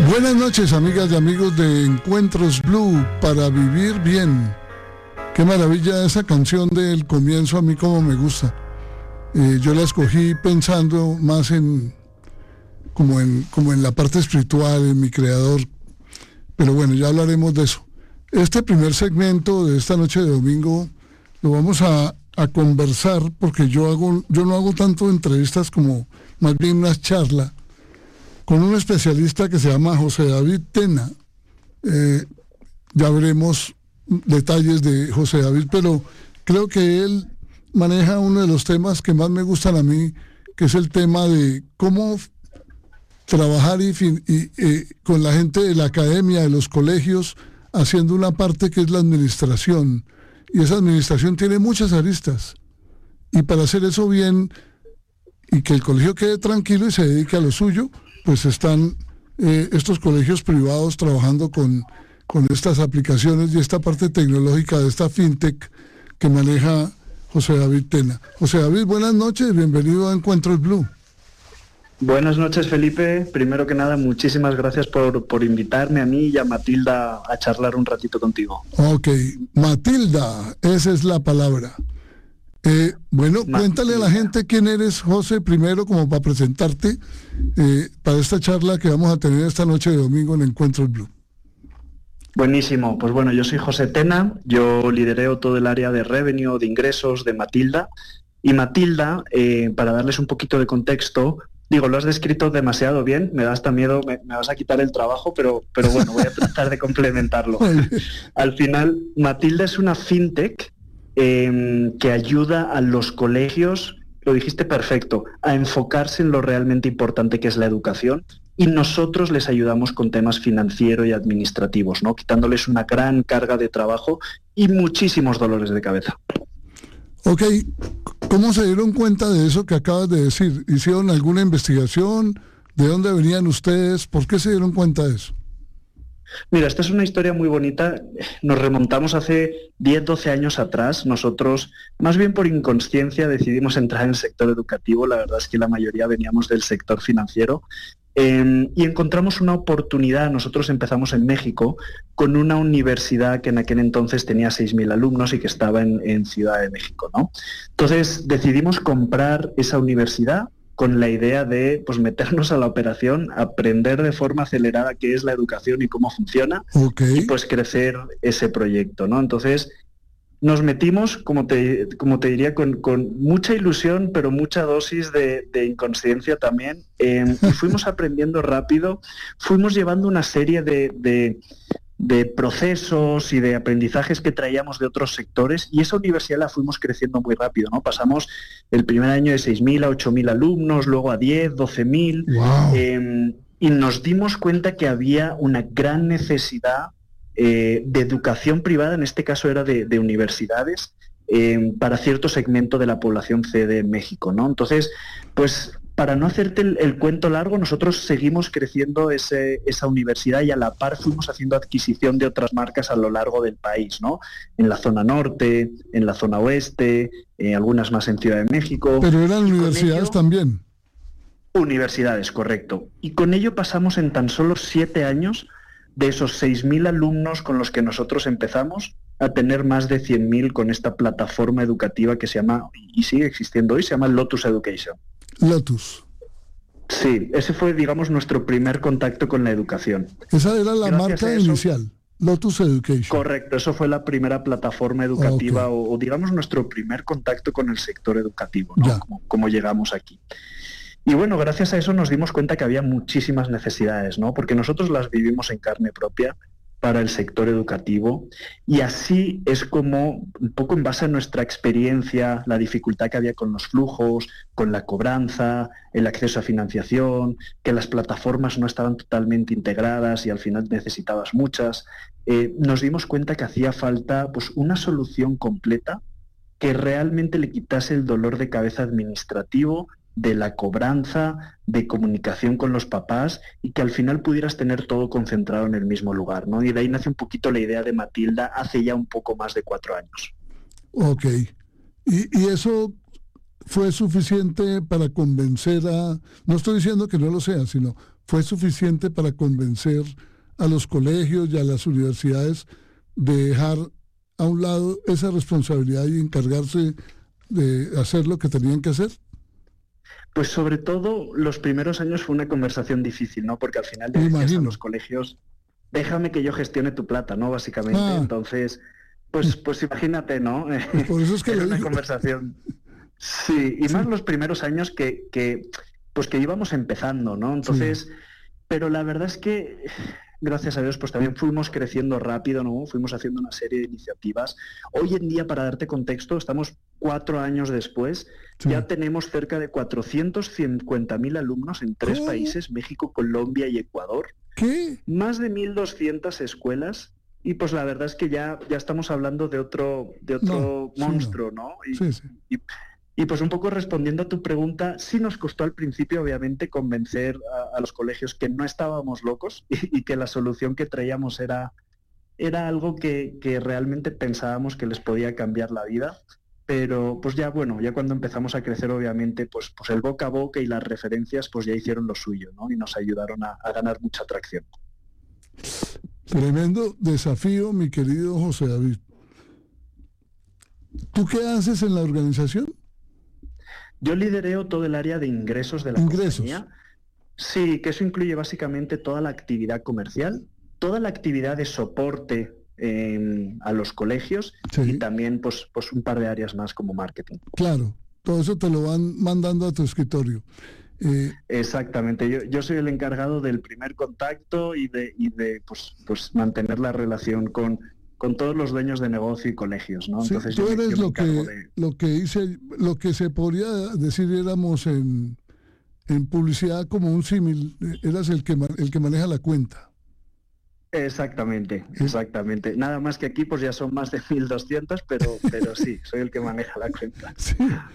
Buenas noches, amigas y amigos de Encuentros Blue para vivir bien. Qué maravilla esa canción del comienzo, a mí como me gusta. Yo la escogí pensando más como en la parte espiritual, en mi creador. Pero bueno, ya hablaremos de eso. Este primer segmento de esta noche de domingo lo vamos a conversar porque yo no hago tanto entrevistas como más bien una charla con un especialista que se llama José David Tena. Ya veremos detalles de José David, pero creo que él maneja uno de los temas que más me gustan a mí, que es el tema de cómo trabajar con la gente de la academia, de los colegios, haciendo una parte que es la administración. Y esa administración tiene muchas aristas. Y para hacer eso bien y que el colegio quede tranquilo y se dedique a lo suyo, pues están estos colegios privados trabajando con estas aplicaciones y esta parte tecnológica de esta fintech que maneja José David Tena. José David, buenas noches, bienvenido a Encuentros Blue. Buenas noches, Felipe. Primero que nada, muchísimas gracias por invitarme a mí y a Matilda a charlar un ratito contigo. Ok, Matilda, esa es la palabra. Bueno, cuéntale a la gente quién eres, José, primero como para presentarte para esta charla que vamos a tener esta noche de domingo en Encuentros Blue. Buenísimo, pues bueno, yo soy José Tena, yo lidereo todo el área de revenue, de ingresos de Matilda, y Matilda, para darles un poquito de contexto, digo, lo has descrito demasiado bien, me da hasta miedo, me vas a quitar el trabajo, pero bueno, voy a tratar de complementarlo. Al final, Matilda es una fintech que ayuda a los colegios, lo dijiste perfecto, a enfocarse en lo realmente importante que es la educación, y nosotros les ayudamos con temas financieros y administrativos, ¿no? Quitándoles una gran carga de trabajo y muchísimos dolores de cabeza. Ok, ¿cómo se dieron cuenta de eso que acabas de decir? ¿Hicieron alguna investigación? ¿De dónde venían ustedes? ¿Por qué se dieron cuenta de eso? Mira, esta es una historia muy bonita. Nos remontamos hace 10, 12 años atrás. Nosotros, más bien por inconsciencia, decidimos entrar en el sector educativo. La verdad es que la mayoría veníamos del sector financiero. Y encontramos una oportunidad. Nosotros empezamos en México con una universidad que en aquel entonces tenía 6.000 alumnos y que estaba en Ciudad de México, ¿no? Entonces decidimos comprar esa universidad con la idea de pues meternos a la operación, aprender de forma acelerada qué es la educación y cómo funciona, y pues crecer ese proyecto, ¿no? Entonces nos metimos, como te diría, con mucha ilusión, pero mucha dosis de inconsciencia también, y fuimos aprendiendo rápido, fuimos llevando una serie de procesos y de aprendizajes que traíamos de otros sectores, y esa universidad la fuimos creciendo muy rápido, ¿no? Pasamos el primer año de 6.000 a 8.000 alumnos, luego a 10, 12.000, wow. Y nos dimos cuenta que había una gran necesidad de educación privada, en este caso era de universidades, para cierto segmento de la población C de México, ¿no? Entonces, pues para no hacerte el cuento largo, nosotros seguimos creciendo esa universidad y a la par fuimos haciendo adquisición de otras marcas a lo largo del país, ¿no? En la zona norte, en la zona oeste, algunas más en Ciudad de México. Pero eran universidades también. Universidades, correcto. Y con ello pasamos en tan solo 7 años de esos 6.000 alumnos con los que nosotros empezamos a tener más de 100.000 con esta plataforma educativa que se llama, y sigue existiendo hoy, se llama Lotus Education. Lotus. Sí, ese fue, digamos, nuestro primer contacto con la educación. Esa era la marca inicial, Lotus Education. Correcto, eso fue la primera plataforma educativa, okay. o digamos nuestro primer contacto con el sector educativo, ¿no? Como llegamos aquí. Y bueno, gracias a eso nos dimos cuenta que había muchísimas necesidades, ¿no? Porque nosotros las vivimos en carne propia para el sector educativo, y así es como, un poco en base a nuestra experiencia, la dificultad que había con los flujos, con la cobranza, el acceso a financiación, que las plataformas no estaban totalmente integradas y al final necesitabas muchas, nos dimos cuenta que hacía falta pues una solución completa que realmente le quitase el dolor de cabeza administrativo, de la cobranza, de comunicación con los papás, y que al final pudieras tener todo concentrado en el mismo lugar, ¿no? Y de ahí nace un poquito la idea de Matilda hace ya un poco más de 4 años. Ok. ¿Y eso fue suficiente para convencer no estoy diciendo que no lo sea, sino fue suficiente para convencer a los colegios y a las universidades de dejar a un lado esa responsabilidad y encargarse de hacer lo que tenían que hacer? Pues sobre todo los primeros años fue una conversación difícil, ¿no? Porque al final le decías a los colegios, déjame que yo gestione tu plata, ¿no? Básicamente. Entonces, pues imagínate, ¿no? Pues por eso es que era una conversación. Sí, y más los primeros años que íbamos empezando, ¿no? Entonces, pero la verdad es que, gracias a Dios, pues también fuimos creciendo rápido, ¿no? Fuimos haciendo una serie de iniciativas. Hoy en día, para darte contexto, estamos 4 años después, ya tenemos cerca de 450.000 alumnos en 3 países, México, Colombia y Ecuador. ¿Qué? Más de 1.200 escuelas. Y pues la verdad es que ya estamos hablando de otro monstruo, ¿no? Y pues un poco respondiendo a tu pregunta, sí nos costó al principio, obviamente, convencer a los colegios que no estábamos locos y que la solución que traíamos era algo que realmente pensábamos que les podía cambiar la vida. Pero pues ya cuando empezamos a crecer, obviamente, pues el boca a boca y las referencias pues ya hicieron lo suyo, ¿no? Y nos ayudaron a ganar mucha atracción. Tremendo desafío, mi querido José David. ¿Tú qué haces en la organización? Yo lidereo todo el área de ingresos de la compañía. Sí, que eso incluye básicamente toda la actividad comercial, toda la actividad de soporte a los colegios y también pues un par de áreas más como marketing. Claro, todo eso te lo van mandando a tu escritorio. Exactamente, yo soy el encargado del primer contacto y de mantener la relación con todos los dueños de negocio y colegios, ¿no? Entonces tú eres lo que se podría decir éramos en publicidad como un símil, eras el que maneja la cuenta. Exactamente. Nada más que aquí pues ya son más de 1.200, pero sí, soy el que maneja la cuenta. Sí,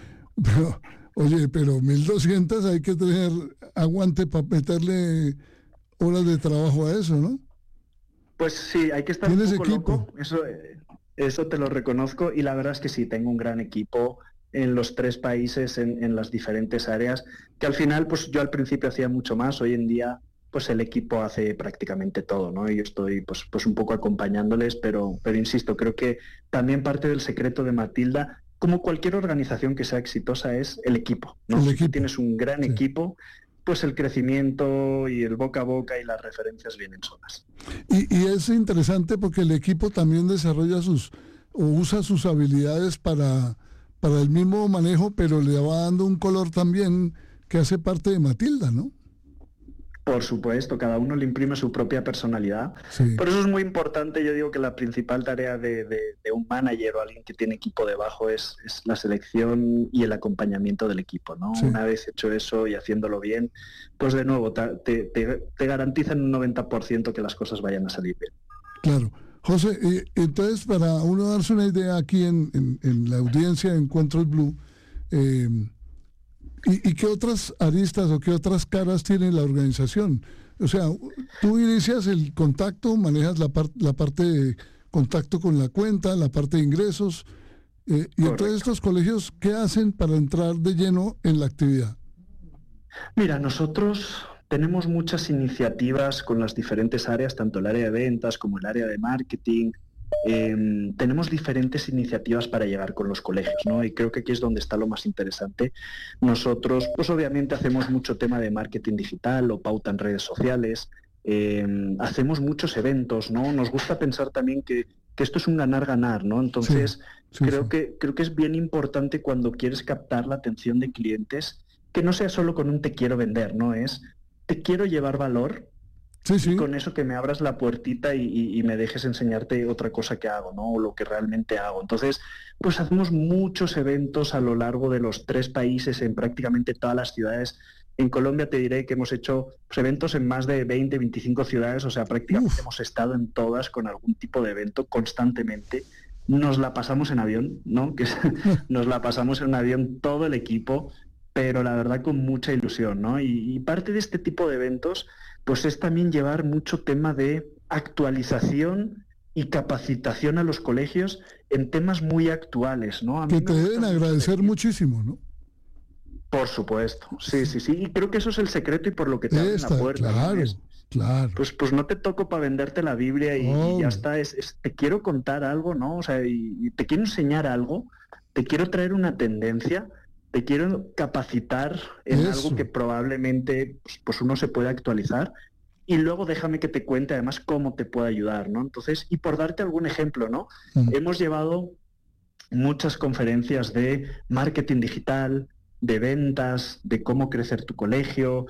pero 1.200 hay que tener aguante para meterle horas de trabajo a eso, ¿no? Pues sí, hay que estar un poco loco, eso te lo reconozco, y la verdad es que sí, tengo un gran equipo en los 3 países, en las diferentes áreas, que al final, pues yo al principio hacía mucho más, hoy en día, pues el equipo hace prácticamente todo, ¿no? Y yo estoy pues un poco acompañándoles, pero insisto, creo que también parte del secreto de Matilda, como cualquier organización que sea exitosa, es el equipo, ¿no? Si tú tienes un gran equipo, pues el crecimiento y el boca a boca y las referencias vienen solas. Y es interesante porque el equipo también desarrolla usa sus habilidades para el mismo manejo, pero le va dando un color también que hace parte de Matilda, ¿no? Por supuesto, cada uno le imprime su propia personalidad. Sí. Por eso es muy importante, yo digo que la principal tarea de un manager o alguien que tiene equipo debajo es la selección y el acompañamiento del equipo, ¿no? Sí. Una vez hecho eso y haciéndolo bien, pues de nuevo te garantizan un 90% que las cosas vayan a salir bien. Claro. José, entonces para uno darse una idea aquí en la audiencia de Encuentros Blue, ¿y qué otras aristas o qué otras caras tiene la organización? O sea, tú inicias el contacto, manejas la parte de contacto con la cuenta, la parte de ingresos, y entonces estos colegios, ¿qué hacen para entrar de lleno en la actividad? Mira, nosotros tenemos muchas iniciativas con las diferentes áreas, tanto el área de ventas como el área de marketing. Tenemos diferentes iniciativas para llegar con los colegios, ¿no? Y creo que aquí es donde está lo más interesante. Nosotros, pues obviamente hacemos mucho tema de marketing digital o pauta en redes sociales, hacemos muchos eventos, ¿no? Nos gusta pensar también que esto es un ganar-ganar, ¿no? Entonces, creo que es bien importante cuando quieres captar la atención de clientes, que no sea solo con un te quiero vender, ¿no? Es te quiero llevar valor. Y con eso que me abras la puertita y me dejes enseñarte otra cosa que hago, ¿no? O lo que realmente hago. Entonces, pues hacemos muchos eventos a lo largo de los 3 países, en prácticamente todas las ciudades. En Colombia te diré que hemos hecho pues, eventos en más de 20, 25 ciudades, o sea, prácticamente hemos estado en todas con algún tipo de evento constantemente. Nos la pasamos en avión, ¿no? Nos la pasamos en un avión todo el equipo, pero la verdad con mucha ilusión, ¿no? Y parte de este tipo de eventos pues es también llevar mucho tema de actualización y capacitación a los colegios en temas muy actuales, ¿no? Que te deben agradecer muchísimo, ¿no? Por supuesto, sí. Y creo que eso es el secreto y por lo que te abren la puerta. Claro, ¿no? claro. Pues no te toco para venderte la Biblia y ya está. Te quiero contar algo, ¿no? O sea, y te quiero enseñar algo, te quiero traer una tendencia, te quiero capacitar en algo que probablemente pues uno se puede actualizar. Y luego déjame que te cuente además cómo te puede ayudar, ¿no? Entonces, y por darte algún ejemplo, ¿no? Hemos llevado muchas conferencias de marketing digital, de ventas, de cómo crecer tu colegio,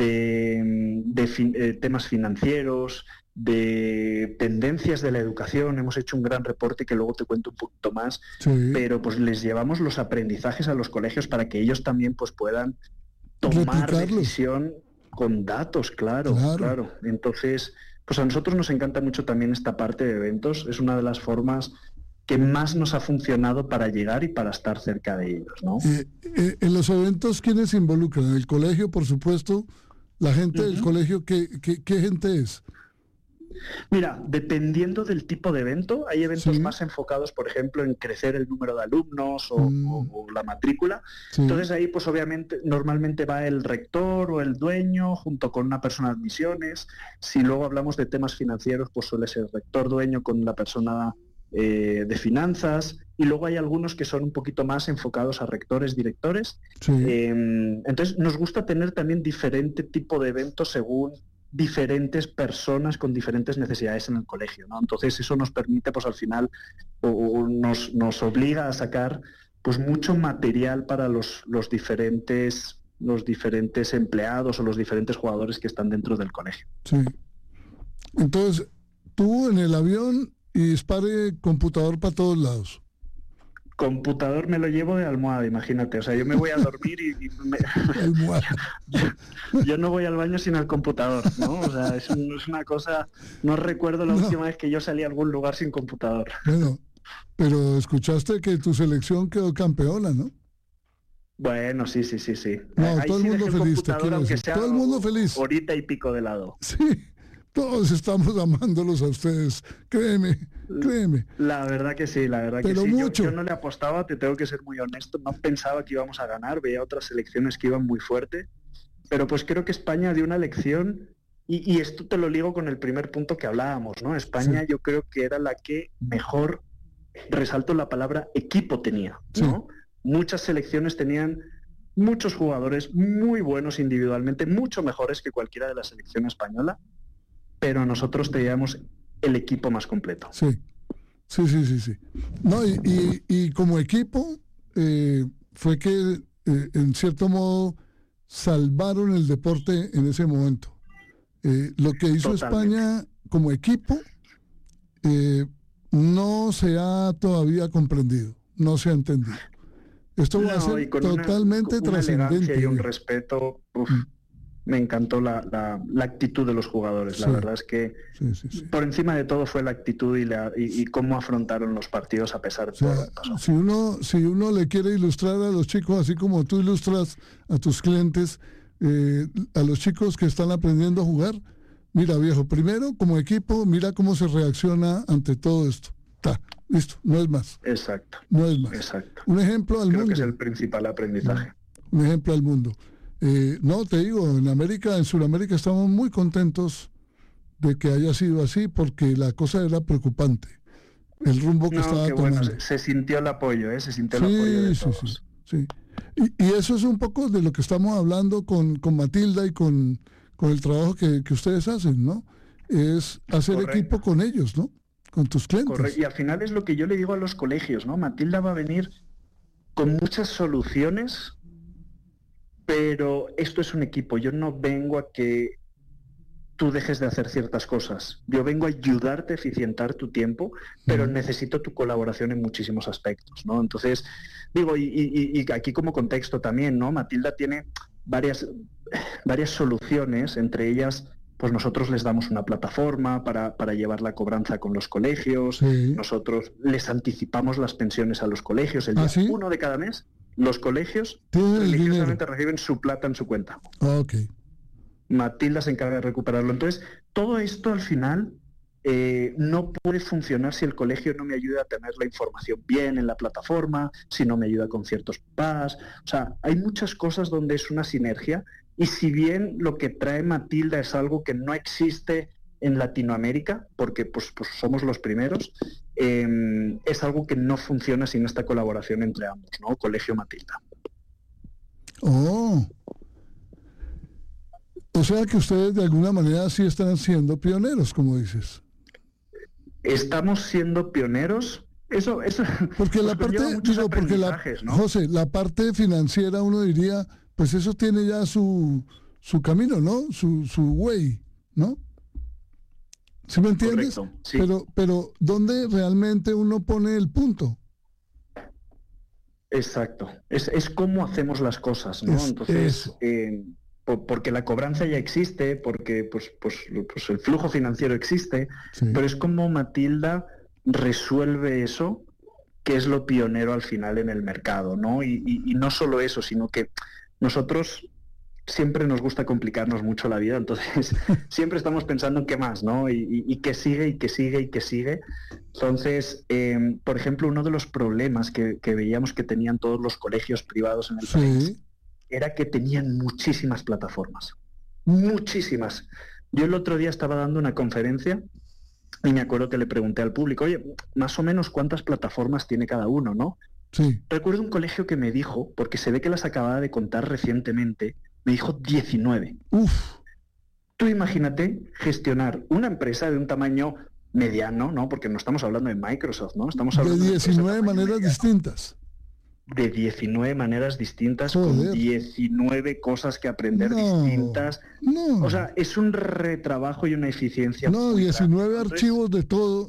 de temas financieros, de tendencias de la educación. Hemos hecho un gran reporte que luego te cuento un poquito más, pero pues les llevamos los aprendizajes a los colegios para que ellos también pues puedan tomar decisión con datos, claro. Entonces, pues a nosotros nos encanta mucho también esta parte de eventos. Es una de las formas que más nos ha funcionado para llegar y para estar cerca de ellos, ¿no? En los eventos, ¿quiénes se involucran? En el colegio, por supuesto. La gente del colegio, ¿qué gente es? Mira, dependiendo del tipo de evento, hay eventos más enfocados, por ejemplo, en crecer el número de alumnos o la matrícula. Entonces ahí, pues obviamente, normalmente va el rector o el dueño junto con una persona de admisiones. Si luego hablamos de temas financieros, pues suele ser rector, dueño con la persona de finanzas, y luego hay algunos que son un poquito más enfocados a rectores, directores. Entonces nos gusta tener también diferente tipo de eventos según diferentes personas con diferentes necesidades en el colegio, ¿no? Entonces eso nos permite, pues al final, nos obliga a sacar pues mucho material para los diferentes empleados o los diferentes jugadores que están dentro del colegio. Sí. Entonces, tú en el avión y dispare computador para todos lados. Computador me lo llevo de almohada, imagínate. O sea, yo me voy a dormir yo no voy al baño sin el computador, ¿no? O sea, es una cosa... No recuerdo la última vez que yo salí a algún lugar sin computador. Bueno, pero escuchaste que tu selección quedó campeona, ¿no? Bueno, sí. No, ahí todo el mundo feliz, te quiero decir. Todo el mundo feliz. Horita y pico de lado. Sí. Todos estamos amándolos a ustedes, créeme. La verdad que sí, Pero mucho. Yo no le apostaba, te tengo que ser muy honesto, no pensaba que íbamos a ganar, veía otras selecciones que iban muy fuerte, pero pues creo que España dio una lección, y esto te lo ligo con el primer punto que hablábamos, ¿no? España yo creo que era la que mejor, resalto la palabra equipo tenía, ¿no? Muchas selecciones tenían muchos jugadores muy buenos individualmente, mucho mejores que cualquiera de la selección española, pero nosotros teníamos el equipo más completo. Sí. No, y como equipo fue que en cierto modo salvaron el deporte en ese momento. Lo que hizo España como equipo no se ha todavía comprendido, no se ha entendido. Esto va a ser totalmente trascendente. Y un respeto. Me encantó la actitud de los jugadores. La verdad es que por encima de todo fue la actitud y cómo afrontaron los partidos a pesar de todo lo que pasó. Si uno le quiere ilustrar a los chicos, así como tú ilustras a tus clientes, a los chicos que están aprendiendo a jugar, mira viejo, primero como equipo, mira cómo se reacciona ante todo esto. Listo, no es más. Exacto. No es más. Exacto. Un ejemplo al mundo. Creo que es el principal aprendizaje. Un ejemplo al mundo. No, te digo, en Sudamérica estamos muy contentos de que haya sido así, porque la cosa era preocupante, el rumbo que estaba tomando. Bueno, se sintió el apoyo, se sintió el apoyo de todos. Sí. Y eso es un poco de lo que estamos hablando con Matilda y con el trabajo que ustedes hacen, ¿no? Es hacer equipo con ellos, ¿no? Con tus clientes. Correcto. Y al final es lo que yo le digo a los colegios, ¿no? Matilda va a venir con muchas soluciones, pero esto es un equipo. Yo no vengo a que tú dejes de hacer ciertas cosas. Yo vengo a ayudarte a eficientar tu tiempo, pero necesito tu colaboración en muchísimos aspectos, ¿no? Entonces, digo, y aquí como contexto también, ¿no? Matilda tiene varias soluciones, entre ellas, pues nosotros les damos una plataforma para llevar la cobranza con los colegios, nosotros les anticipamos las pensiones a los colegios, el día 1 de cada mes, los colegios religiosamente reciben su plata en su cuenta. Ok. Matilda se encarga de recuperarlo. Entonces, todo esto al final no puede funcionar si el colegio no me ayuda a tener la información bien en la plataforma, si no me ayuda con ciertos PAS. O sea, hay muchas cosas donde es una sinergia, y si bien lo que trae Matilda es algo que no existe en Latinoamérica, porque pues somos los primeros, es algo que no funciona sin esta colaboración entre ambos, ¿no? Colegio Matilda. Oh. O sea que ustedes de alguna manera sí están siendo pioneros, como dices. Estamos siendo pioneros. Eso porque la parte, ¿no? José, la parte financiera uno diría, pues eso tiene ya su camino, ¿no? Su way, ¿no? ¿Sí me entiendes? Correcto, sí. Pero ¿dónde realmente uno pone el punto? Exacto. Es cómo hacemos las cosas, ¿no? Entonces, porque la cobranza ya existe, porque pues el flujo financiero existe, sí. Pero es como Matilda resuelve eso, que es lo pionero al final en el mercado, ¿no? Y no solo eso, sino que nosotros siempre nos gusta complicarnos mucho la vida, entonces siempre estamos pensando en qué más, ¿no? Y qué sigue, y qué sigue, y qué sigue. Entonces, por ejemplo, uno de los problemas que veíamos que tenían todos los colegios privados en el país era que tenían muchísimas plataformas. Muchísimas. Yo el otro día estaba dando una conferencia y me acuerdo que le pregunté al público, oye, más o menos cuántas plataformas tiene cada uno, ¿no? Sí. Recuerdo un colegio que me dijo, porque se ve que las acababa de contar recientemente, me dijo 19. Uf. Tú imagínate gestionar una empresa de un tamaño mediano, ¿no? Porque no estamos hablando de Microsoft, ¿no? Estamos hablando de 19 maneras distintas. De 19 maneras distintas, con 19 cosas que aprender distintas. No. O sea, es un retrabajo y una eficiencia. No, 19 archivos de todo.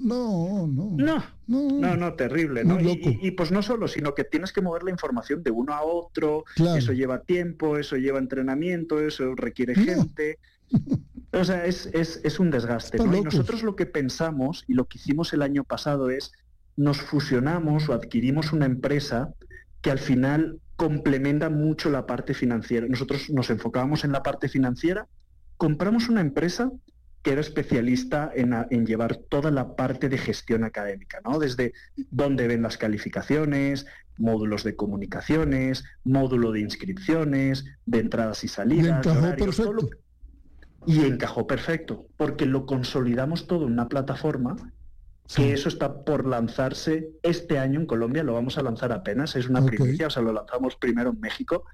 No, terrible, ¿no? Y pues no solo, sino que tienes que mover la información de uno a otro, claro. Eso lleva tiempo, eso lleva entrenamiento, eso requiere gente. O sea, es un desgaste, ¿no? Y nosotros lo que pensamos y lo que hicimos el año pasado es, nos fusionamos o adquirimos una empresa que al final complementa mucho la parte financiera. Nosotros nos enfocábamos en la parte financiera, compramos una empresa que era especialista en llevar toda la parte de gestión académica, ¿no? Desde dónde ven las calificaciones, módulos de comunicaciones, módulo de inscripciones, de entradas y salidas, horarios, todo y encajó perfecto, porque lo consolidamos todo en una plataforma. Que eso está por lanzarse este año en Colombia, lo vamos a lanzar apenas, es una primicia, o sea, lo lanzamos primero en México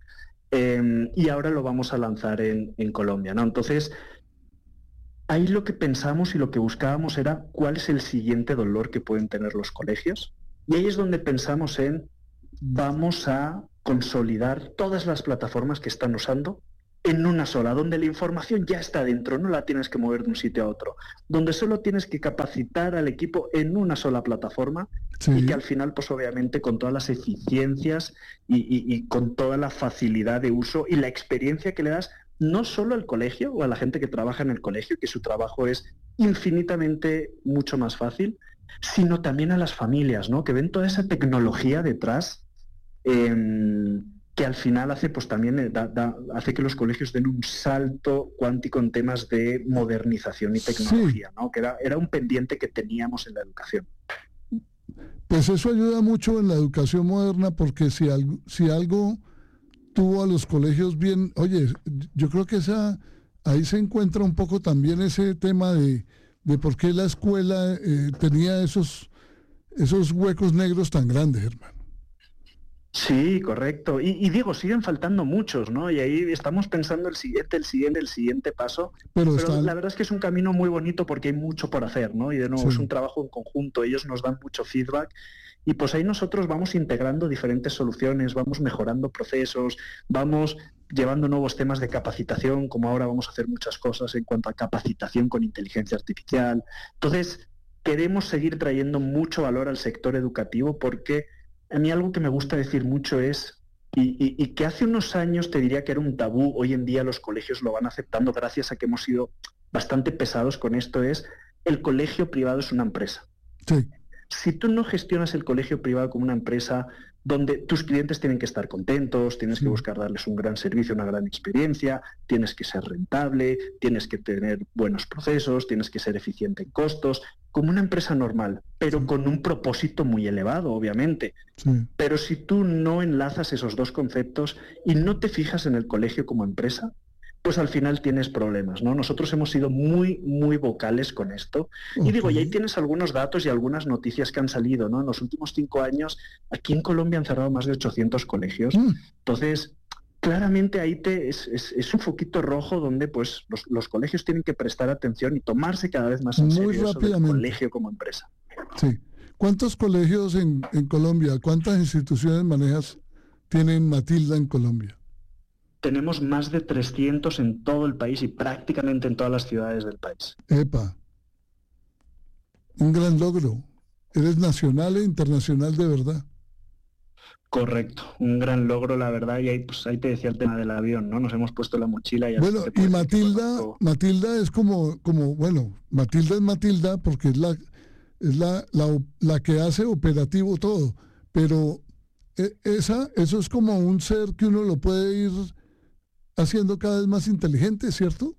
y ahora lo vamos a lanzar en Colombia, ¿no? Entonces, ahí lo que pensamos y lo que buscábamos era cuál es el siguiente dolor que pueden tener los colegios, y ahí es donde pensamos en vamos a consolidar todas las plataformas que están usando en una sola, donde la información ya está dentro, no la tienes que mover de un sitio a otro, donde solo tienes que capacitar al equipo en una sola plataforma, sí. Y que al final, pues obviamente con todas las eficiencias y con toda la facilidad de uso y la experiencia que le das no solo al colegio o a la gente que trabaja en el colegio, que su trabajo es infinitamente mucho más fácil, sino también a las familias, ¿no? Que ven toda esa tecnología detrás, que al final hace pues también hace que los colegios den un salto cuántico en temas de modernización y tecnología, sí. ¿No? Que era un pendiente que teníamos en la educación. Pues eso ayuda mucho en la educación moderna, porque si algo tuvo a los colegios bien, oye, yo creo que ahí se encuentra un poco también ese tema de por qué la escuela tenía esos huecos negros tan grandes, hermano. Sí, correcto. Y digo, siguen faltando muchos, ¿no? Y ahí estamos pensando el siguiente paso. Pero la verdad es que es un camino muy bonito porque hay mucho por hacer, ¿no? Y de nuevo, sí. Es un trabajo en conjunto. Ellos nos dan mucho feedback. Y pues ahí nosotros vamos integrando diferentes soluciones, vamos mejorando procesos, vamos llevando nuevos temas de capacitación, como ahora vamos a hacer muchas cosas en cuanto a capacitación con inteligencia artificial. Entonces, queremos seguir trayendo mucho valor al sector educativo porque a mí algo que me gusta decir mucho es, y que hace unos años te diría que era un tabú, hoy en día los colegios lo van aceptando gracias a que hemos sido bastante pesados con esto, es el colegio privado es una empresa. Sí. Si tú no gestionas el colegio privado como una empresa donde tus clientes tienen que estar contentos, tienes que buscar darles un gran servicio, una gran experiencia, tienes que ser rentable, tienes que tener buenos procesos, tienes que ser eficiente en costos, como una empresa normal, pero con un propósito muy elevado, obviamente. Sí. Pero si tú no enlazas esos dos conceptos y no te fijas en el colegio como empresa, pues al final tienes problemas, ¿no? Nosotros hemos sido muy, muy vocales con esto. Y digo, y ahí tienes algunos datos y algunas noticias que han salido, ¿no? En los últimos 5 años, aquí en Colombia han cerrado más de 800 colegios. Entonces, claramente ahí es un foquito rojo donde pues los colegios tienen que prestar atención y tomarse cada vez más en serio eso del colegio como empresa. Sí. ¿Cuántos colegios en Colombia, cuántas instituciones manejas tienen Matilda en Colombia? Tenemos más de 300 en todo el país y prácticamente en todas las ciudades del país. ¡Epa! Un gran logro. Eres nacional e internacional de verdad. Correcto, un gran logro, la verdad, y ahí te decía el tema del avión, ¿no? Nos hemos puesto la mochila y... Bueno, y Matilda es como, bueno, Matilda es Matilda porque es la que hace operativo todo, pero eso es como un ser que uno lo puede ir haciendo cada vez más inteligente, ¿cierto?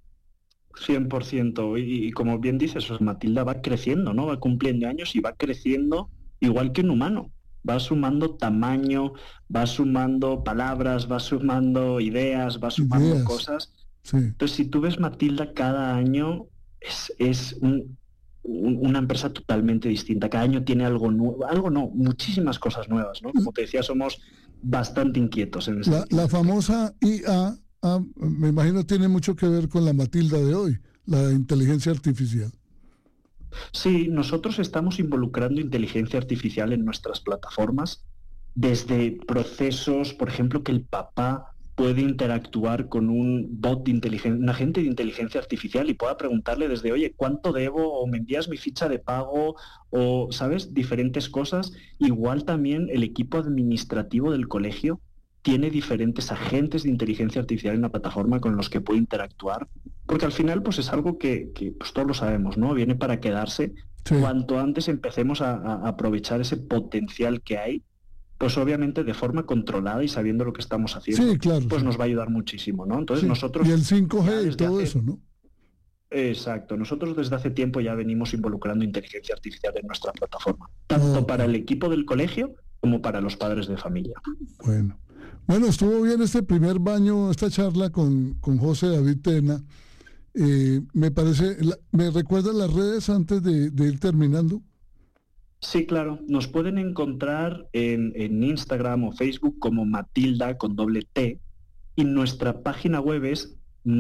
100%, y como bien dices, pues Matilda va creciendo, ¿no? Va cumpliendo años y va creciendo igual que un humano. Va sumando tamaño, va sumando palabras, va sumando ideas, va sumando cosas. Sí. Entonces, si tú ves Matilda cada año, es una empresa totalmente distinta. Cada año tiene algo nuevo, muchísimas cosas nuevas, ¿no? Como te decía, somos bastante inquietos en ese la famosa IA, me imagino, tiene mucho que ver con la Matilda de hoy, la inteligencia artificial. Sí, nosotros estamos involucrando inteligencia artificial en nuestras plataformas, desde procesos, por ejemplo, que el papá puede interactuar con un bot de inteligencia, un agente de inteligencia artificial y pueda preguntarle desde, oye, ¿cuánto debo? O me envías mi ficha de pago, o, ¿sabes? Diferentes cosas. Igual también el equipo administrativo del colegio tiene diferentes agentes de inteligencia artificial en la plataforma con los que puede interactuar, porque al final pues es algo que pues todos lo sabemos, ¿no? Viene para quedarse. Sí. Cuanto antes empecemos a aprovechar ese potencial que hay, pues obviamente de forma controlada y sabiendo lo que estamos haciendo, sí, claro, pues sí. Nos va a ayudar muchísimo, ¿no? Entonces sí. Nosotros... Y el 5G y todo eso, ¿no? Exacto. Nosotros desde hace tiempo ya venimos involucrando inteligencia artificial en nuestra plataforma, tanto para el equipo del colegio como para los padres de familia. Bueno, estuvo bien este primer baño, esta charla con José David Tena. Me parece, ¿me recuerdan las redes antes de ir terminando? Sí, claro. Nos pueden encontrar en Instagram o Facebook como Matilda con doble T, y nuestra página web es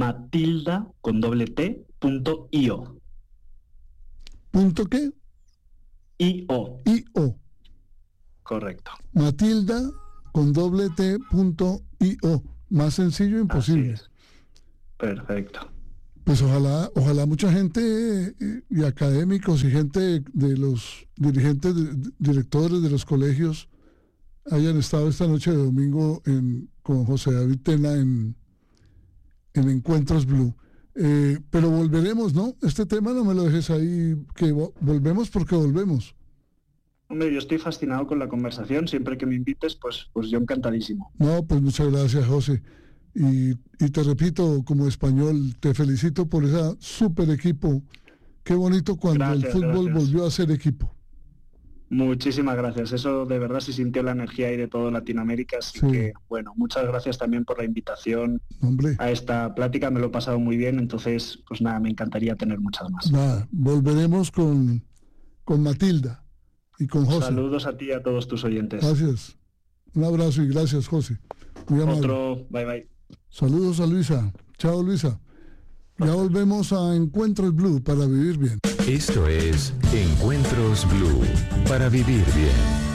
matilda.io. ¿Punto qué? I-O. I-O. Correcto. Matilda con doble T.io. Más sencillo imposible. Así es. Perfecto. Pues ojalá mucha gente y académicos y gente de los dirigentes, directores de los colegios hayan estado esta noche de domingo con José David Tena en Encuentros Blue. Pero volveremos, ¿no? Este tema no me lo dejes ahí, que volvemos porque volvemos. Hombre, yo estoy fascinado con la conversación. Siempre que me invites, pues yo encantadísimo. No, pues muchas gracias, José. Y te repito, como español, te felicito por ese súper equipo. Qué bonito cuando el fútbol volvió a ser equipo. Muchísimas gracias. Eso de verdad se sintió la energía ahí de toda Latinoamérica. Así que, bueno, muchas gracias también por la invitación a esta plática. Me lo he pasado muy bien. Entonces, pues nada, me encantaría tener muchas más. Nada, volveremos con Matilda y con José. Saludos a ti y a todos tus oyentes. Gracias. Un abrazo y gracias, José. Muy amable. Otro, bye bye. Saludos a Luisa. Chao, Luisa. Ya volvemos a Encuentros Blue para vivir bien. Esto es Encuentros Blue para vivir bien.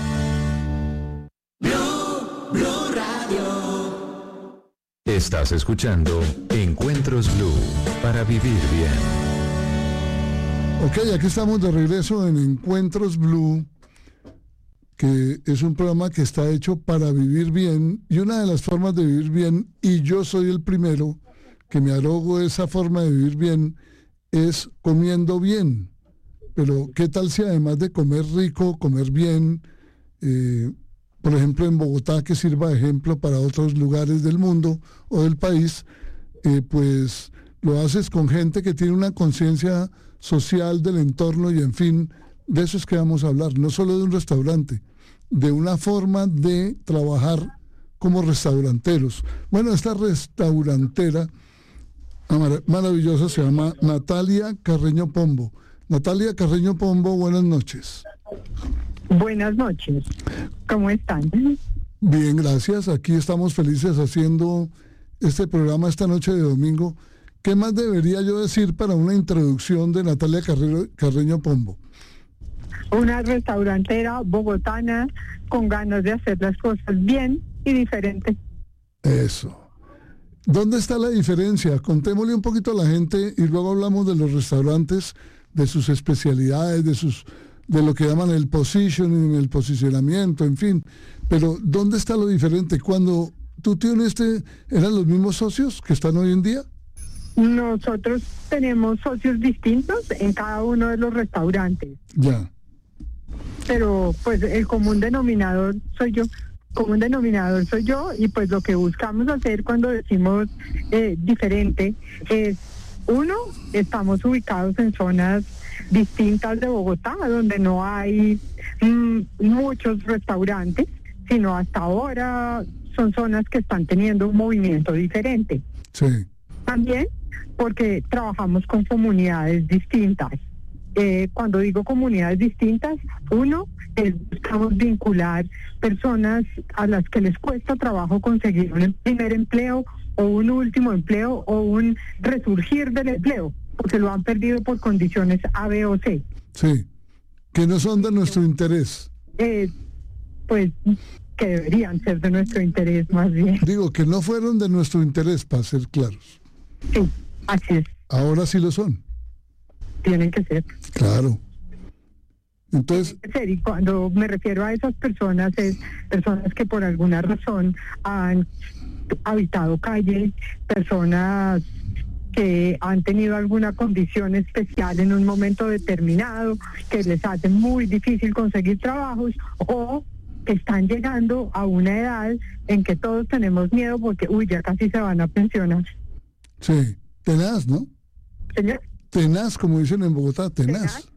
Blue Radio. Estás escuchando Encuentros Blue para vivir bien. Ok, aquí estamos de regreso en Encuentros Blue, que es un programa que está hecho para vivir bien, y una de las formas de vivir bien, y yo soy el primero que me arrogo esa forma de vivir bien, es comiendo bien. pero ¿qué tal si además de comer rico, comer bien, por ejemplo en Bogotá, que sirva de ejemplo para otros lugares del mundo o del país, pues lo haces con gente que tiene una conciencia social del entorno y en fin, de eso es que vamos a hablar, no solo de un restaurante, de una forma de trabajar como restauranteros. Bueno, esta restaurantera maravillosa se llama Natalia Carreño Pombo. Natalia Carreño Pombo, buenas noches. Buenas noches, ¿cómo están? Bien, gracias. Aquí estamos felices haciendo este programa esta noche de domingo. ¿Qué más debería yo decir para una introducción de Natalia Carreño Pombo? Una restaurantera bogotana con ganas de hacer las cosas bien y diferente. Eso. ¿Dónde está la diferencia? Contémosle un poquito a la gente y luego hablamos de los restaurantes, de sus especialidades, de lo que llaman el positioning, el posicionamiento, en fin. Pero ¿dónde está lo diferente? Cuando tú te uniste, ¿eran los mismos socios que están hoy en día? Nosotros tenemos socios distintos en cada uno de los restaurantes. Ya. Pero pues el común denominador soy yo. Y pues lo que buscamos hacer cuando decimos diferente es, uno, estamos ubicados en zonas distintas de Bogotá, donde no hay muchos restaurantes, sino hasta ahora son zonas que están teniendo un movimiento diferente. Sí. También porque trabajamos con comunidades distintas. Cuando digo comunidades distintas, uno, buscamos vincular personas a las que les cuesta trabajo conseguir un primer empleo o un último empleo o un resurgir del empleo, porque lo han perdido por condiciones A, B o C. Sí, que no son de nuestro interés. Pues que deberían ser de nuestro interés más bien. Digo, que no fueron de nuestro interés, para ser claros. Sí, así es. Ahora sí lo son. Tienen que ser. Claro. Entonces, Y cuando me refiero a esas personas, es personas que por alguna razón han habitado calle, personas que han tenido alguna condición especial en un momento determinado, que les hace muy difícil conseguir trabajos, o que están llegando a una edad en que todos tenemos miedo porque, ya casi se van a pensionar. sí, tenaz, ¿no? Señor. Tenaz, como dicen en Bogotá, tenaz.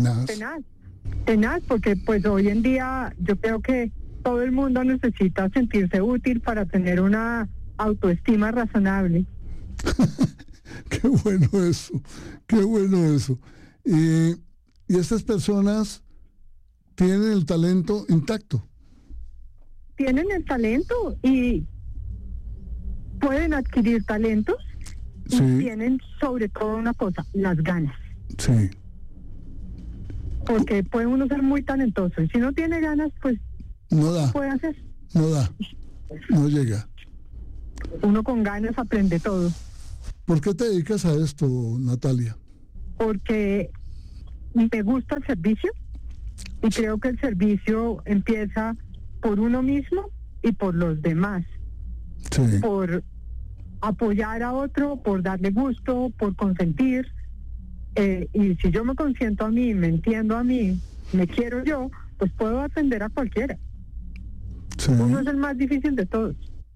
Tenaz, porque pues hoy en día yo creo que todo el mundo necesita sentirse útil para tener una autoestima razonable. Qué bueno eso. Y estas personas tienen el talento intacto. Tienen el talento y pueden adquirir talentos. Sí. Y tienen sobre todo una cosa, las ganas. Sí. Porque puede uno ser muy talentoso y si no tiene ganas, pues no da. Puede hacer. No da. No llega. Uno con ganas aprende todo. ¿Por qué te dedicas a esto, Natalia? Porque me gusta el servicio y creo que el servicio empieza por uno mismo y por los demás. Sí. Por apoyar a otro, por darle gusto, por consentir. Y si yo me consiento a mí, me entiendo a mí, me quiero yo, pues puedo atender a cualquiera. Sí. Uno es el más difícil de todos.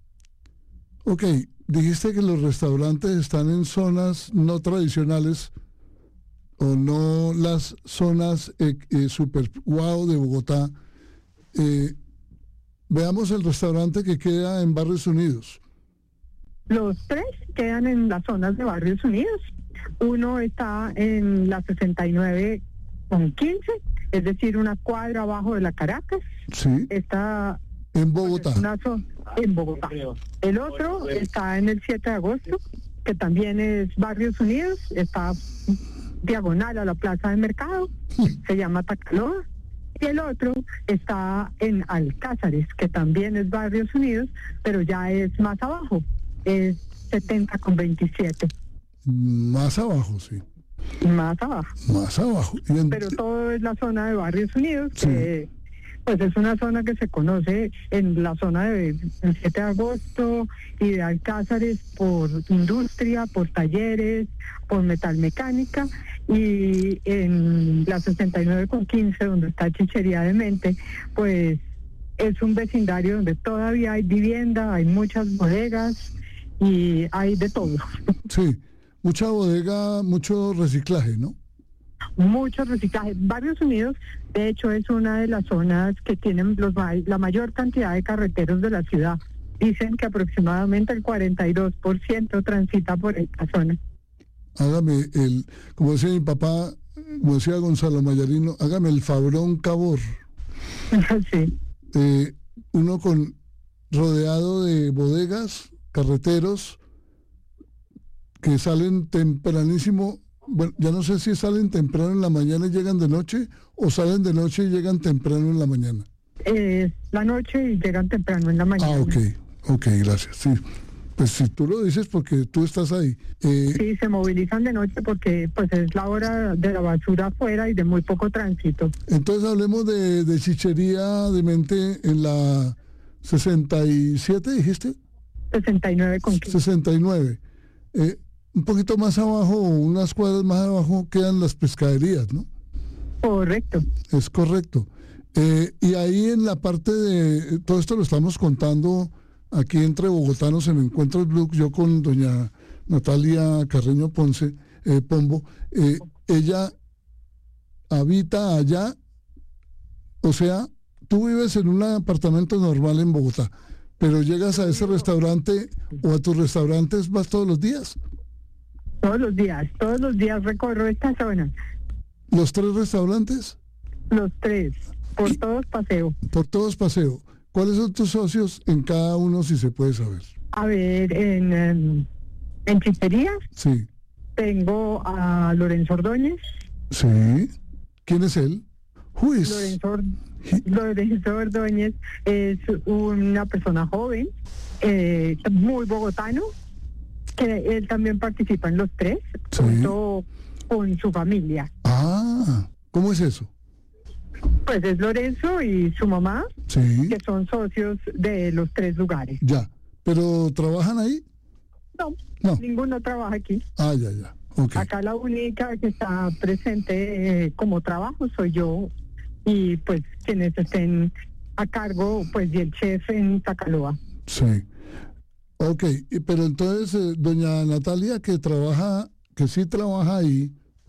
Ok, dijiste que los restaurantes están en zonas no tradicionales o no las zonas super wow de Bogotá. Veamos el restaurante que queda en Barrios Unidos. Los tres quedan en las zonas de Barrios Unidos. Uno está en la 69 con 15, es decir, una cuadra abajo de la Caracas. Sí. Está en Bogotá. En Bogotá. El otro está en el 7 de agosto, que también es Barrios Unidos, está diagonal a la plaza de mercado, se llama Tacaloa. Y el otro está en Alcázares, que también es Barrios Unidos, pero ya es más abajo, es 70 con 27. Más abajo, sí. Más abajo. Más abajo. Pero todo es la zona de Barrios Unidos, sí. Que pues es una zona que se conoce en la zona del 7 de agosto y de Alcázares por industria, por talleres, por metalmecánica, y en la 69 con 15, donde está Chichería de Mente, pues es un vecindario donde todavía hay vivienda, hay muchas bodegas y hay de todo. Sí, mucha bodega, mucho reciclaje, ¿no? Mucho reciclaje. Barrios Unidos, de hecho, es una de las zonas que tienen la mayor cantidad de carreteros de la ciudad. Dicen que aproximadamente el 42% transita por esta zona. Hágame como decía mi papá, como decía Gonzalo Mayarino, hágame el fabrón cabor. Sí. Uno rodeado de bodegas, carreteros, que salen tempranísimo. Bueno, ya no sé si salen temprano en la mañana y llegan de noche, o salen de noche y llegan temprano en la mañana. La noche y llegan temprano en la mañana. Ok, gracias. Sí, pues si tú lo dices porque tú estás ahí. Sí, se movilizan de noche porque pues es la hora de la basura afuera y de muy poco tránsito. Entonces hablemos de Chichería de Mente en la 67, ¿dijiste? 69 con 15. 69. Un poquito más abajo, unas cuadras más abajo, quedan las pescaderías, ¿no? Correcto. Es correcto. Y ahí en la parte de... Todo esto lo estamos contando aquí entre bogotanos en Encuentros Blue, yo con doña Natalia Carreño Pombo. Ella habita allá, o sea, tú vives en un apartamento normal en Bogotá, pero llegas a ese restaurante o a tus restaurantes, ¿vas todos los días? Todos los días recorro esta zona. ¿Los 3 restaurantes? Los 3, por todos paseo. Por todos paseo. ¿Cuáles son tus socios en cada uno, si se puede saber? A ver, en Chichería Sí. tengo a Lorenzo Ordóñez. Sí. ¿Quién es él? Who is? Lorenzo Ordóñez es una persona joven, muy bogotano, que él también participa en los 3, Sí. junto con su familia. Ah, ¿cómo es eso? Pues es Lorenzo y su mamá, Sí. que son socios de los 3 lugares. Ya. ¿Pero trabajan ahí? No. Ninguno trabaja aquí. Ya. Ok. Acá la única que está presente como trabajo soy yo y pues quienes estén a cargo, pues, y el chef en Tacaloa. Sí. Ok, pero entonces, doña Natalia, que sí trabaja ahí,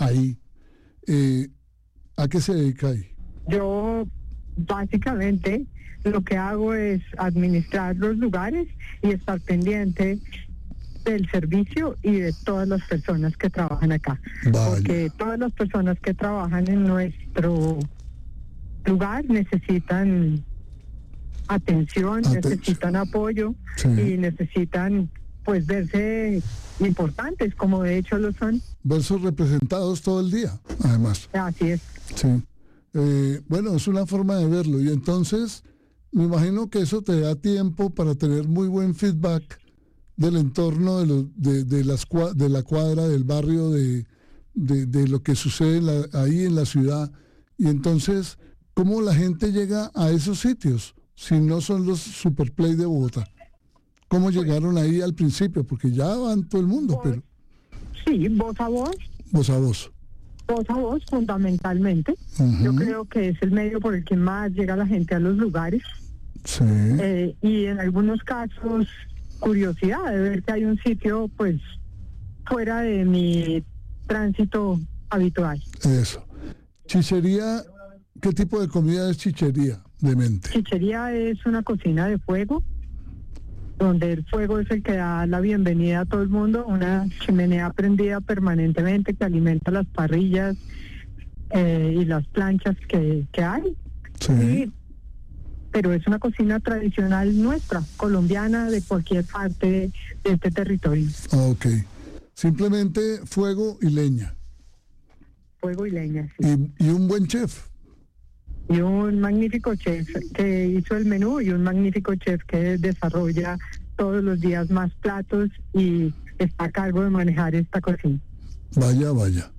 ¿a qué se dedica ahí? Yo básicamente lo que hago es administrar los lugares y estar pendiente del servicio y de todas las personas que trabajan acá. Vaya. Porque todas las personas que trabajan en nuestro lugar necesitan atención, necesitan apoyo, Sí. y necesitan pues verse importantes, como de hecho lo son. Versos representados todo el día, además. Así es. Sí. Bueno, es una forma de verlo. Y entonces, me imagino que eso te da tiempo para tener muy buen feedback del entorno, de la cuadra, del barrio, de lo que sucede ahí en la ciudad. Y entonces, ¿cómo la gente llega a esos sitios si no son los Superplay de Bogotá? ¿Cómo llegaron ahí al principio? Porque ya van todo el mundo, pero... Sí, voz a voz. Voz a voz. Voz a voz, fundamentalmente. Ujú. Yo creo que es el medio por el que más llega la gente a los lugares. Sí. Y en algunos casos, curiosidad de ver que hay un sitio, pues, fuera de mi tránsito habitual. Eso. Chichería, ¿qué tipo de comida es Chichería de Mente? Chichería es una cocina de fuego, donde el fuego es el que da la bienvenida a todo el mundo, una chimenea prendida permanentemente que alimenta las parrillas y las planchas que hay. Sí. Pero es una cocina tradicional nuestra, colombiana, de cualquier parte de este territorio. Ok. Simplemente fuego y leña. Fuego y leña, sí. Y un buen chef. Y un magnífico chef que hizo el menú y un magnífico chef que desarrolla todos los días más platos y está a cargo de manejar esta cocina. Vaya.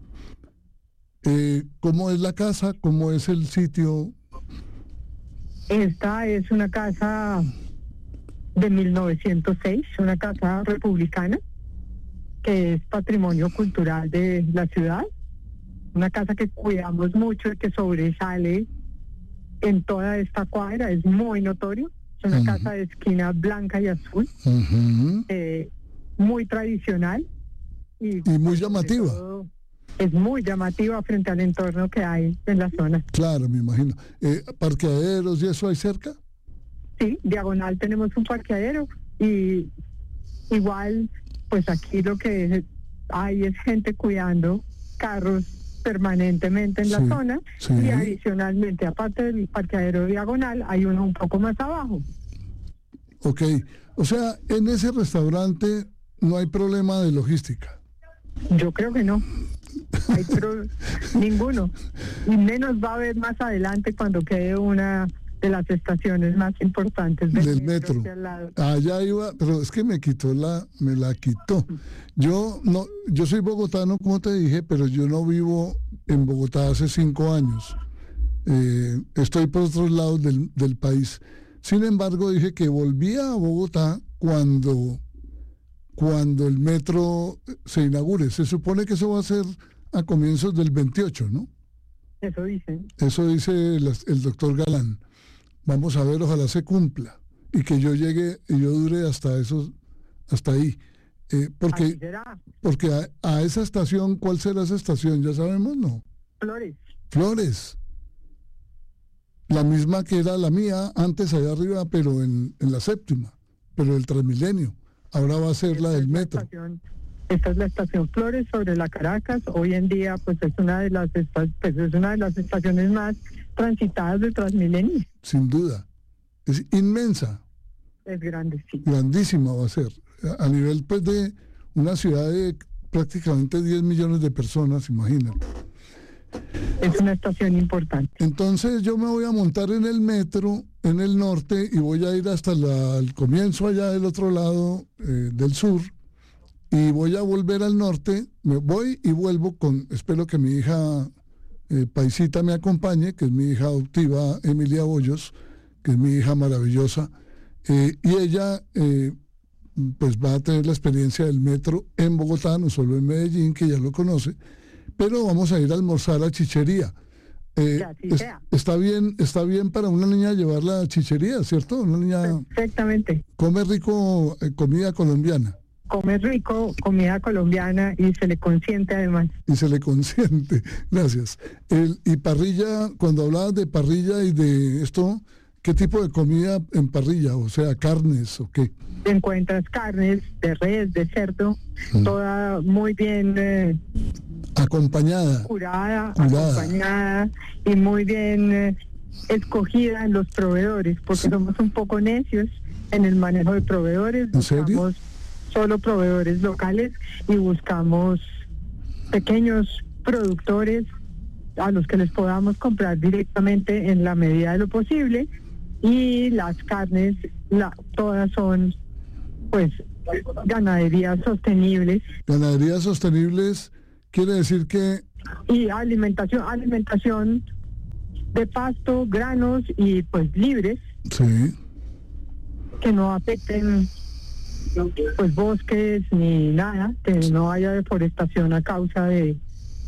¿Cómo es la casa? ¿Cómo es el sitio? Esta es una casa de 1906, una casa republicana que es patrimonio cultural de la ciudad. una casa que cuidamos mucho y que sobresale en toda esta cuadra, es muy notorio. Es una casa de esquina blanca y azul, muy tradicional. Y muy llamativa. Es muy llamativa frente al entorno que hay en la zona. Claro, me imagino. ¿Parqueaderos y eso hay cerca? Sí, diagonal tenemos un parqueadero y igual, pues aquí lo que hay es gente cuidando carros permanentemente en la zona y adicionalmente, aparte del parqueadero diagonal, hay uno un poco más abajo. Ok, o sea, en ese restaurante no hay problema de logística. Yo creo que no. Hay ninguno. Y menos va a haber más adelante cuando quede una de las estaciones más importantes del metro. Allá iba, pero es que me la quitó. Yo soy bogotano, como te dije, pero yo no vivo en Bogotá hace 5 años. Estoy por otros lados del país. Sin embargo, dije que volvía a Bogotá cuando el metro se inaugure. Se supone que eso va a ser a comienzos del 28, ¿no? Eso dice. Eso dice el doctor Galán. Vamos a ver, ojalá se cumpla y que yo llegue y yo dure hasta ahí. Porque a esa estación, ¿cuál será esa estación? Ya sabemos, ¿no? Flores. La misma que era la mía antes allá arriba, pero en la séptima, pero del Transmilenio. Ahora va a ser la del metro. Esta es la estación Flores sobre la Caracas. Hoy en día, pues es una de las estaciones más transitadas del Transmilenio. Sin duda. Es inmensa. Es grande, sí. Grandísima va a ser. A nivel, pues, de una ciudad de prácticamente 10 millones de personas, imagínate. Es una estación importante. Entonces yo me voy a montar en el metro, en el norte, y voy a ir hasta el comienzo allá del otro lado, del sur, y voy a volver al norte, me voy y vuelvo espero que mi hija Paisita me acompañe, que es mi hija adoptiva, Emilia Hoyos, que es mi hija maravillosa, y ella pues va a tener la experiencia del metro en Bogotá, no solo en Medellín, que ya lo conoce, pero vamos a ir a almorzar a Chichería. Está bien para una niña llevarla a Chichería, ¿cierto? Una niña... Perfectamente. Come rico comida colombiana. Come rico comida colombiana y se le consiente además. Y se le consiente, gracias. Y parrilla, cuando hablabas de parrilla y de esto, ¿qué tipo de comida en parrilla? O sea, ¿carnes o qué? Encuentras carnes de res, de cerdo, toda muy bien... acompañada, acompañada y muy bien escogida en los proveedores, porque somos un poco necios en el manejo de proveedores. ¿En serio? Buscamos solo proveedores locales y buscamos pequeños productores a los que les podamos comprar directamente en la medida de lo posible, y las carnes todas son pues ganaderías sostenibles. Ganaderías sostenibles quiere decir que... Y alimentación de pasto, granos y pues libres. Sí. Que no afecten pues bosques ni nada, que no haya deforestación a causa de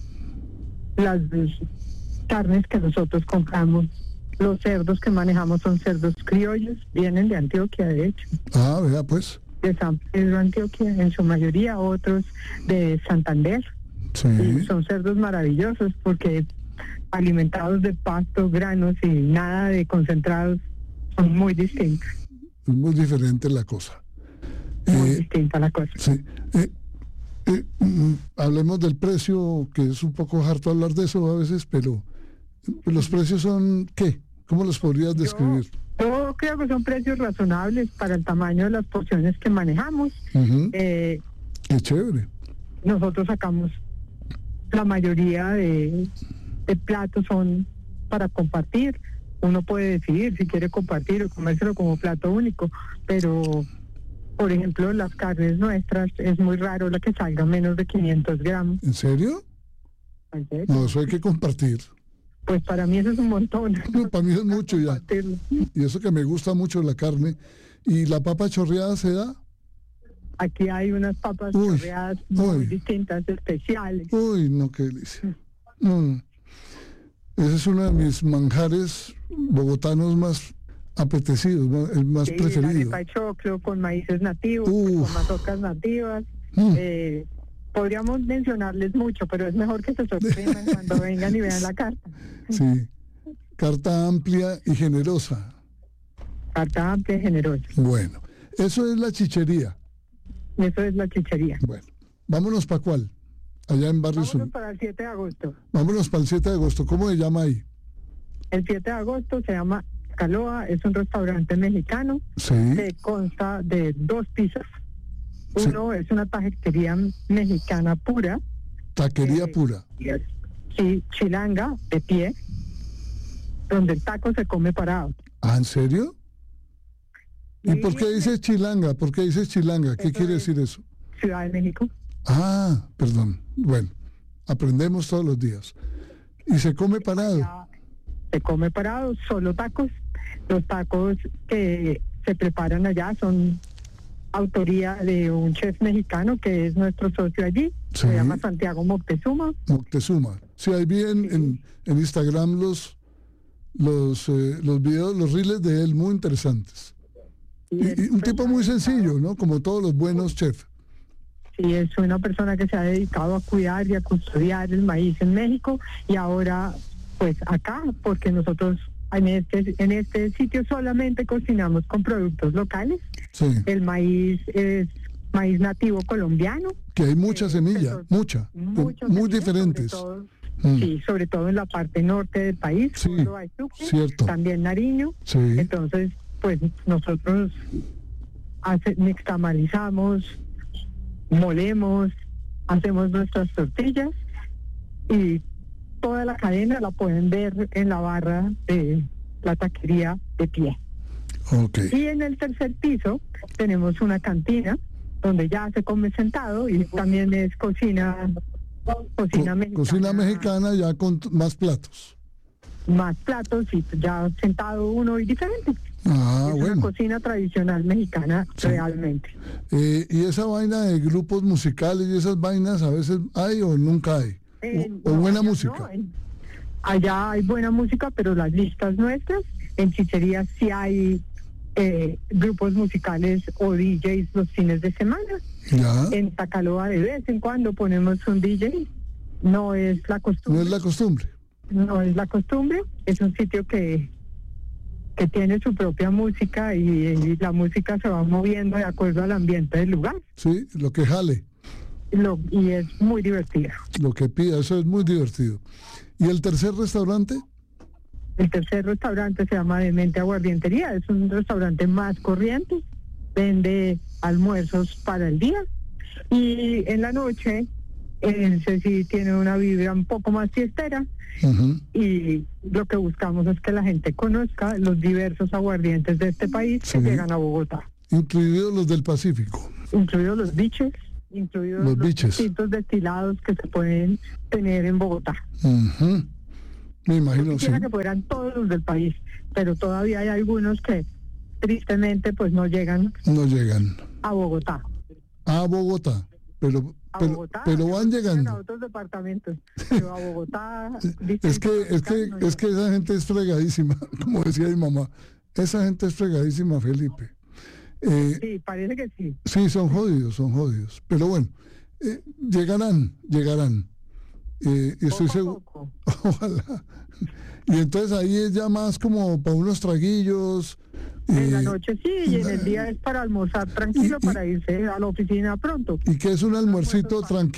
las carnes que nosotros compramos. Los cerdos que manejamos son cerdos criollos, vienen de Antioquia, de hecho. Ah, vea pues. De San Pedro, Antioquia, en su mayoría, otros de Santander. Sí. Y son cerdos maravillosos porque alimentados de pasto, granos y nada de concentrados, son muy distintos. Es muy diferente la cosa. Muy distinta la cosa. Sí. Hablemos del precio, que es un poco harto hablar de eso a veces, pero los precios son, ¿qué? ¿Cómo los podrías describir? Yo creo que son precios razonables para el tamaño de las porciones que manejamos. Qué chévere. Nosotros sacamos la mayoría de platos son para compartir. Uno puede decidir si quiere compartir o comérselo como plato único, pero por ejemplo las carnes nuestras es muy raro la que salga menos de 500 gramos. ¿En serio? ¿En serio? No, eso hay que compartir. Pues para mí eso es un montón. No, para mí es mucho ya. Y eso que me gusta mucho la carne. ¿Y la papa chorreada se da? Aquí hay unas papas chorreadas muy distintas, especiales. Uy, no, qué delicia. Ese es uno de mis manjares bogotanos más apetecidos, el más Sí, la preferido. arepa de choclo con maíces nativos, Uf. con mazorcas nativas. Podríamos mencionarles mucho, pero es mejor que se sorprendan cuando vengan y vean la carta. Sí, carta amplia y generosa. Carta amplia y generosa. Bueno, eso es la chichería. Eso es la chichería. Bueno, vámonos para cuál, allá en Barrio Vámonos Sur. para el 7 de agosto. Vámonos para el 7 de agosto. ¿Cómo se llama ahí? El 7 de agosto se llama Caloa, es un restaurante mexicano Sí, que consta de 2 pisos. Sí. Uno es una taquería mexicana pura, taquería eh, pura. sí, chilanga, de pie, donde el taco se come parado. ¿Ah, en serio? ¿Y Sí. por qué dices chilanga? ¿Por qué dices chilanga? ¿Qué Eso quiere es. decir eso? Ciudad de México. Ah, perdón. Bueno, aprendemos todos los días. Y se come parado. Ya se come parado, solo tacos. Los tacos que se preparan allá son autoría de un chef mexicano que es nuestro socio allí. Sí. Se llama Santiago Moctezuma. Moctezuma. Sí, ahí vi en Instagram los videos, los reels de él muy interesantes. Y un tipo muy sencillo, ¿no? Como todos los buenos chefs. Sí, es una persona que se ha dedicado a cuidar y a custodiar el maíz en México y ahora pues acá, porque nosotros en este sitio solamente cocinamos con productos locales. Sí, El maíz es maíz nativo colombiano. que hay mucha semilla, mucha, Muchas muy semillas, diferentes. Sobre todo, Mm. sí, sobre todo en la parte norte del país, Sí, Córdoba y Sucre, cierto. también Nariño. Sí, Entonces, pues nosotros nixtamalizamos, molemos, hacemos nuestras tortillas y toda la cadena la pueden ver en la barra de la taquería de pie. ok. Y en el tercer piso tenemos una cantina donde ya se come sentado y también es cocina mexicana. Cocina mexicana ya con más platos. Más platos y ya sentado uno y diferente. Ah, es una bueno. cocina tradicional mexicana Sí. realmente. Y esa vaina de grupos musicales y esas vainas, ¿a veces hay o nunca hay? O No, buena allá música. no, allá hay buena música, pero las listas nuestras, en Chichería sí hay grupos musicales o DJs los fines de semana. Ya, En Tacaloa de vez en cuando ponemos un DJ. No es la no costumbre. es la costumbre. No es la costumbre. Es un sitio que tiene su propia música y la música se va moviendo de acuerdo al ambiente del lugar. Sí, lo que jale, Y es muy divertido. lo que pida, eso es muy divertido. ¿Y el tercer restaurante? El tercer restaurante se llama Demente Aguardientería. Es un restaurante más corriente. Vende almuerzos para el día. Y en la noche, ese sí tiene una vibra un poco más fiestera. Ujú. Y lo que buscamos es que la gente conozca los diversos aguardientes de este país que Sí. llegan a Bogotá. Incluidos los del Pacífico. Incluidos los biches, incluidos Los los biches. distintos destilados que se pueden tener en Bogotá. Ujú. Me imagino, sí. Quisiera que fueran todos los del país, pero todavía hay algunos que tristemente pues no llegan No llegan a Bogotá. a Bogotá, pero A Bogotá, van llegan llegando. a otros departamentos, pero a Bogotá Es que esa gente es fregadísima, como decía mi mamá. Esa gente es fregadísima, Felipe. Sí, parece que sí. Sí, son jodidos. Pero bueno, llegarán. Y estoy Poco a seguro. poco. Ojalá. Y entonces ahí es ya más como para unos traguillos. En la noche sí, y en el día es para almorzar tranquilo, y- para irse a la oficina pronto. Y que es un almuercito tranquilo.